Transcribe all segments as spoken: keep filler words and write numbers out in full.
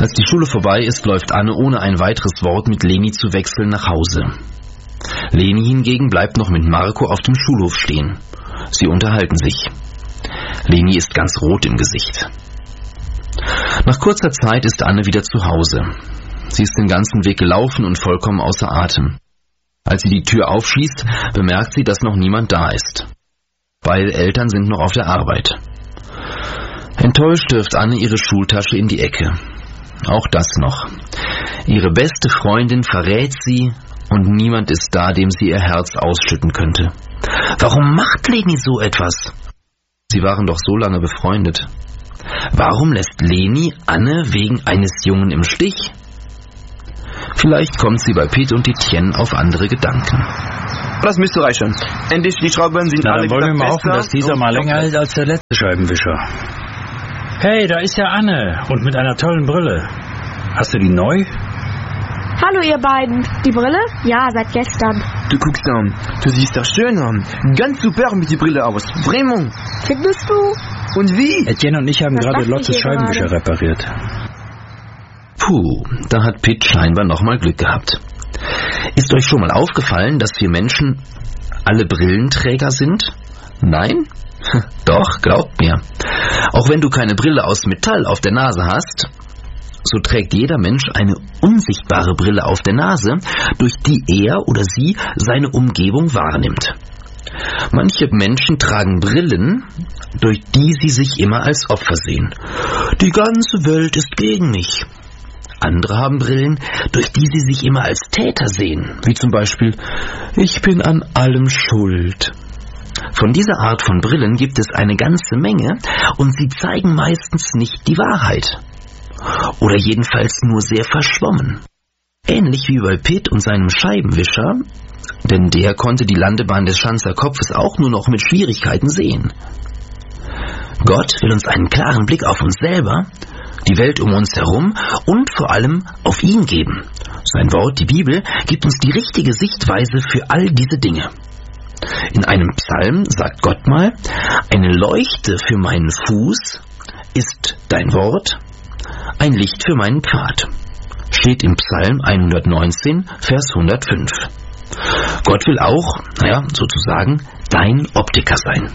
Als die Schule vorbei ist, läuft Anne ohne ein weiteres Wort mit Leni zu wechseln nach Hause. Leni hingegen bleibt noch mit Marco auf dem Schulhof stehen. Sie unterhalten sich. Leni ist ganz rot im Gesicht. Nach kurzer Zeit ist Anne wieder zu Hause. Sie ist den ganzen Weg gelaufen und vollkommen außer Atem. Als sie die Tür aufschließt, bemerkt sie, dass noch niemand da ist. Beide Eltern sind noch auf der Arbeit. Enttäuscht wirft Anne ihre Schultasche in die Ecke. Auch das noch. Ihre beste Freundin verrät sie und niemand ist da, dem sie ihr Herz ausschütten könnte. Warum macht Leni so etwas? Sie waren doch so lange befreundet. Warum lässt Leni Anne wegen eines Jungen im Stich? Vielleicht kommt sie bei Pete und Etienne auf andere Gedanken. Das müsste reichen. Endlich, die Schrauben sind Na, alle dann wollen wir mal hoffen, dass dieser mal länger hält als der letzte Scheibenwischer. Hey, da ist ja Anne und mit einer tollen Brille. Hast du die neu? Hallo ihr beiden. Die Brille? Ja, seit gestern. Du guckst an, du siehst doch schön an. Ganz super mit die Brille aus. Vraiment. Findest du? Und wie? Etienne und ich haben Was gerade dachte Lottes ich hier Scheibenwischer gerade? repariert. Puh, da hat Pete scheinbar nochmal Glück gehabt. Ist euch schon mal aufgefallen, dass wir Menschen alle Brillenträger sind? Nein? Doch, glaubt mir. Auch wenn du keine Brille aus Metall auf der Nase hast, so trägt jeder Mensch eine unsichtbare Brille auf der Nase, durch die er oder sie seine Umgebung wahrnimmt. Manche Menschen tragen Brillen, durch die sie sich immer als Opfer sehen. Die ganze Welt ist gegen mich. Andere haben Brillen, durch die sie sich immer als Täter sehen, wie zum Beispiel, ich bin an allem schuld. Von dieser Art von Brillen gibt es eine ganze Menge und sie zeigen meistens nicht die Wahrheit. Oder jedenfalls nur sehr verschwommen. Ähnlich wie bei Pete und seinem Scheibenwischer, denn der konnte die Landebahn des Schanzer Kopfes auch nur noch mit Schwierigkeiten sehen. Gott will uns einen klaren Blick auf uns selber, die Welt um uns herum und vor allem auf ihn geben. Sein Wort, die Bibel, gibt uns die richtige Sichtweise für all diese Dinge. In einem Psalm sagt Gott mal, eine Leuchte für meinen Fuß ist dein Wort, ein Licht für meinen Pfad. Steht im Psalm hundertneunzehn, Vers hundertfünf. Gott will auch, naja, sozusagen, dein Optiker sein.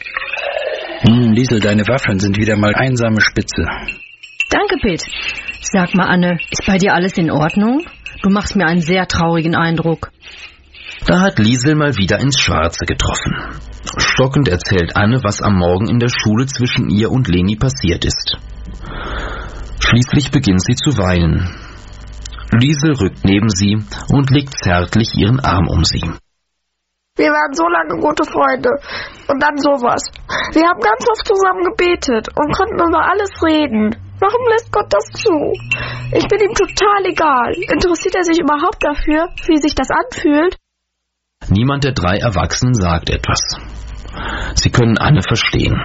Hm, Liesel, deine Waffeln sind wieder mal einsame Spitze. Danke, Pete. Sag mal, Anne, ist bei dir alles in Ordnung? Du machst mir einen sehr traurigen Eindruck. Da hat Liesel mal wieder ins Schwarze getroffen. Stockend erzählt Anne, was am Morgen in der Schule zwischen ihr und Leni passiert ist. Schließlich beginnt sie zu weinen. Liesel rückt neben sie und legt zärtlich ihren Arm um sie. Wir waren so lange gute Freunde. Und dann sowas. Wir haben ganz oft zusammen gebetet und konnten über alles reden. Warum lässt Gott das zu? Ich bin ihm total egal. Interessiert er sich überhaupt dafür, wie sich das anfühlt? Niemand der drei Erwachsenen sagt etwas. Sie können Anne verstehen.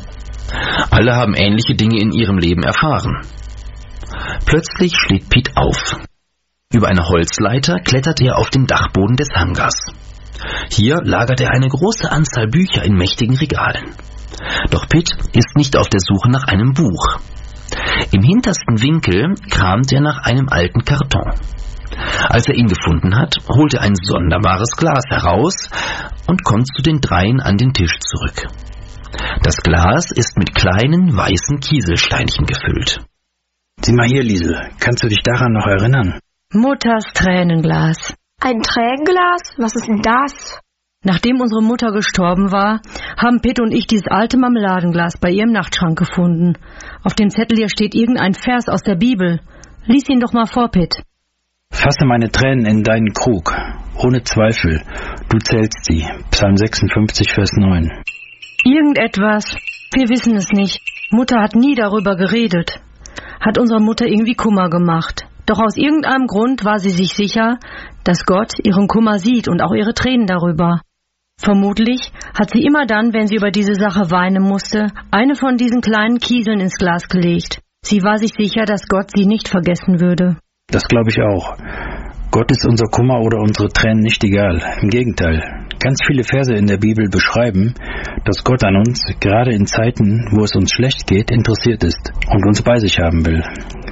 Alle haben ähnliche Dinge in ihrem Leben erfahren. Plötzlich steht Pete auf. Über eine Holzleiter klettert er auf den Dachboden des Hangars. Hier lagert er eine große Anzahl Bücher in mächtigen Regalen. Doch Pete ist nicht auf der Suche nach einem Buch. Im hintersten Winkel kramt er nach einem alten Karton. Als er ihn gefunden hat, holt er ein sonderbares Glas heraus und kommt zu den dreien an den Tisch zurück. Das Glas ist mit kleinen weißen Kieselsteinchen gefüllt. Sieh mal hier, Liesel, kannst du dich daran noch erinnern? Mutters Tränenglas. Ein Tränenglas? Was ist denn das? Nachdem unsere Mutter gestorben war, haben Pete und ich dieses alte Marmeladenglas bei ihrem Nachtschrank gefunden. Auf dem Zettel hier steht irgendein Vers aus der Bibel. Lies ihn doch mal vor, Pete. Fasse meine Tränen in deinen Krug. Ohne Zweifel, du zählst sie. Psalm sechsundfünfzig, Vers neun. Irgendetwas. Wir wissen es nicht. Mutter hat nie darüber geredet. Hat unserer Mutter irgendwie Kummer gemacht. Doch aus irgendeinem Grund war sie sich sicher, dass Gott ihren Kummer sieht und auch ihre Tränen darüber. Vermutlich hat sie immer dann, wenn sie über diese Sache weinen musste, eine von diesen kleinen Kieseln ins Glas gelegt. Sie war sich sicher, dass Gott sie nicht vergessen würde. Das glaube ich auch. Gott ist unser Kummer oder unsere Tränen nicht egal. Im Gegenteil. Ganz viele Verse in der Bibel beschreiben, dass Gott an uns, gerade in Zeiten, wo es uns schlecht geht, interessiert ist und uns bei sich haben will.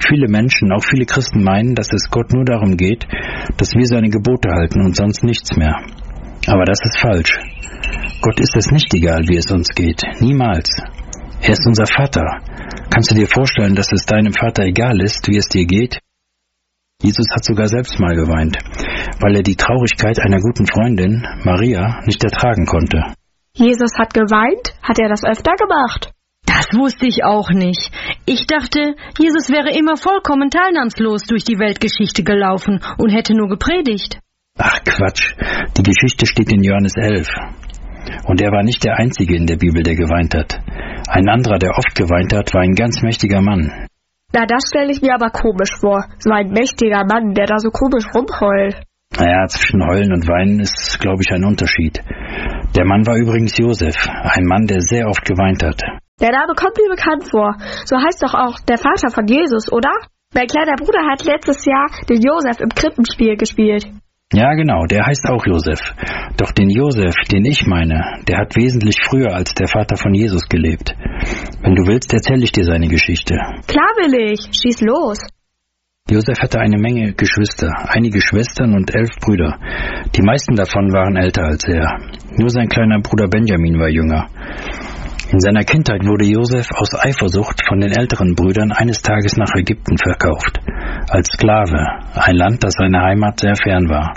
viele Menschen, auch viele Christen meinen, dass es Gott nur darum geht, dass wir seine Gebote halten und sonst nichts mehr. Aber das ist falsch. Gott ist es nicht egal, wie es uns geht. Niemals. Er ist unser Vater. Kannst du dir vorstellen, dass es deinem Vater egal ist, wie es dir geht? Jesus hat sogar selbst mal geweint, weil er die Traurigkeit einer guten Freundin, Maria, nicht ertragen konnte. Jesus hat geweint? Hat er das öfter gemacht? Das wusste ich auch nicht. Ich dachte, Jesus wäre immer vollkommen teilnahmslos durch die Weltgeschichte gelaufen und hätte nur gepredigt. Ach Quatsch, die Geschichte steht in Johannes elf. Und er war nicht der Einzige in der Bibel, der geweint hat. Ein anderer, der oft geweint hat, war ein ganz mächtiger Mann. Na, das stelle ich mir aber komisch vor. So ein mächtiger Mann, der da so komisch rumheult. Naja, zwischen Heulen und Weinen ist, glaube ich, ein Unterschied. Der Mann war übrigens Josef, ein Mann, der sehr oft geweint hat. Der Name kommt mir bekannt vor. So heißt doch auch der Vater von Jesus, oder? Mein kleiner Bruder hat letztes Jahr den Josef im Krippenspiel gespielt. Ja, genau, der heißt auch Josef. Doch den Josef, den ich meine, der hat wesentlich früher als der Vater von Jesus gelebt. Wenn du willst, erzähle ich dir seine Geschichte. Klar will ich. Schieß los. Josef hatte eine Menge Geschwister, einige Schwestern und elf Brüder. Die meisten davon waren älter als er. Nur sein kleiner Bruder Benjamin war jünger. In seiner Kindheit wurde Josef aus Eifersucht von den älteren Brüdern eines Tages nach Ägypten verkauft, als Sklave, ein Land, das seiner Heimat sehr fern war.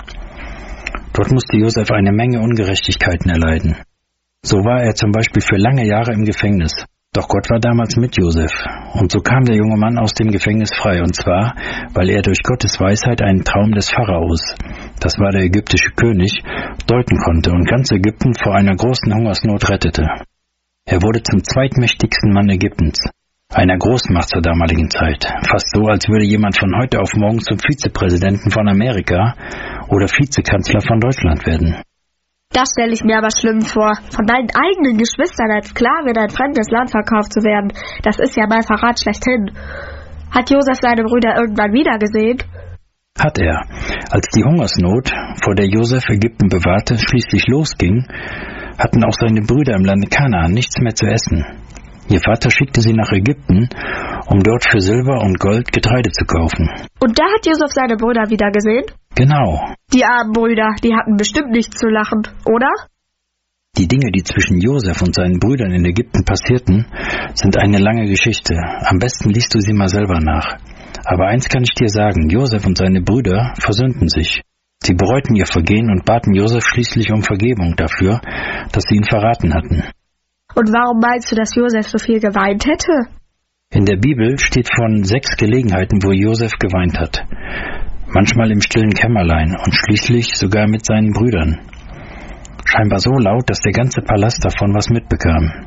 Dort musste Josef eine Menge Ungerechtigkeiten erleiden. So war er zum Beispiel für lange Jahre im Gefängnis. Doch Gott war damals mit Josef, und so kam der junge Mann aus dem Gefängnis frei, und zwar, weil er durch Gottes Weisheit einen Traum des Pharaos, das war der ägyptische König, deuten konnte und ganz Ägypten vor einer großen Hungersnot rettete. Er wurde zum zweitmächtigsten Mann Ägyptens, einer Großmacht zur damaligen Zeit, fast so, als würde jemand von heute auf morgen zum Vizepräsidenten von Amerika oder Vizekanzler von Deutschland werden. Das stelle ich mir aber schlimm vor, von deinen eigenen Geschwistern als Sklave in ein fremdes Land verkauft zu werden. Das ist ja mal Verrat schlechthin. Hat Josef seine Brüder irgendwann wiedergesehen? Hat er. Als die Hungersnot, vor der Josef Ägypten bewahrte, schließlich losging, hatten auch seine Brüder im Lande Kanaan nichts mehr zu essen. Ihr Vater schickte sie nach Ägypten, um dort für Silber und Gold Getreide zu kaufen. Und da hat Josef seine Brüder wieder gesehen? Genau. Die armen Brüder, die hatten bestimmt nichts zu lachen, oder? Die Dinge, die zwischen Josef und seinen Brüdern in Ägypten passierten, sind eine lange Geschichte. Am besten liest du sie mal selber nach. Aber eins kann ich dir sagen, Josef und seine Brüder versöhnten sich. Sie bereuten ihr Vergehen und baten Josef schließlich um Vergebung dafür, dass sie ihn verraten hatten. Und warum meinst du, dass Josef so viel geweint hätte? In der Bibel steht von sechs Gelegenheiten, wo Josef geweint hat. Manchmal im stillen Kämmerlein und schließlich sogar mit seinen Brüdern. Scheinbar so laut, dass der ganze Palast davon was mitbekam.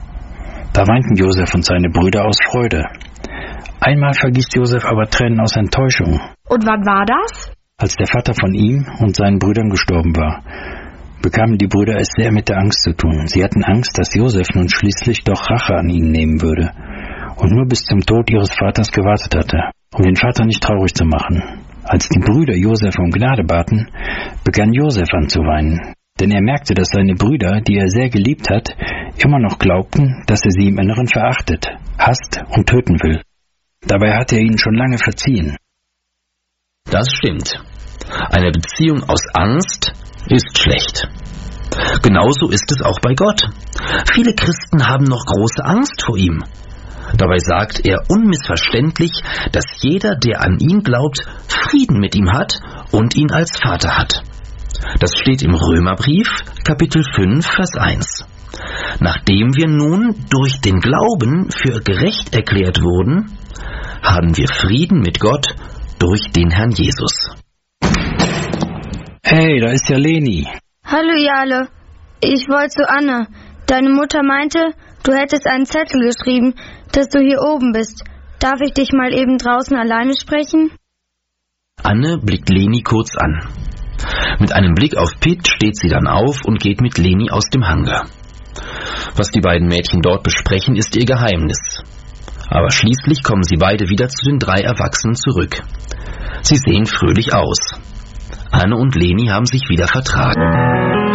Da weinten Josef und seine Brüder aus Freude. Einmal vergießt Josef aber Tränen aus Enttäuschung. Und wann war das? Als der Vater von ihm und seinen Brüdern gestorben war, bekamen die Brüder es sehr mit der Angst zu tun. Sie hatten Angst, dass Josef nun schließlich doch Rache an ihnen nehmen würde und nur bis zum Tod ihres Vaters gewartet hatte, um den Vater nicht traurig zu machen. Als die Brüder Josef um Gnade baten, begann Josef an zu weinen, denn er merkte, dass seine Brüder, die er sehr geliebt hat, immer noch glaubten, dass er sie im Inneren verachtet, hasst und töten will. Dabei hatte er ihnen schon lange verziehen. Das stimmt. Eine Beziehung aus Angst ist schlecht. Genauso ist es auch bei Gott. Viele Christen haben noch große Angst vor ihm. Dabei sagt er unmissverständlich, dass jeder, der an ihn glaubt, Frieden mit ihm hat und ihn als Vater hat. Das steht im Römerbrief, Kapitel fünf, Vers eins. Nachdem wir nun durch den Glauben für gerecht erklärt wurden, haben wir Frieden mit Gott durch den Herrn Jesus. Hey, da ist ja Leni. Hallo Jale, ich wollte zu Anne. Deine Mutter meinte, du hättest einen Zettel geschrieben, dass du hier oben bist. Darf ich dich mal eben draußen alleine sprechen? Anne blickt Leni kurz an. Mit einem Blick auf Pitt steht sie dann auf und geht mit Leni aus dem Hangar. Was die beiden Mädchen dort besprechen, ist ihr Geheimnis. Aber schließlich kommen sie beide wieder zu den drei Erwachsenen zurück. Sie sehen fröhlich aus. Anne und Leni haben sich wieder vertragen.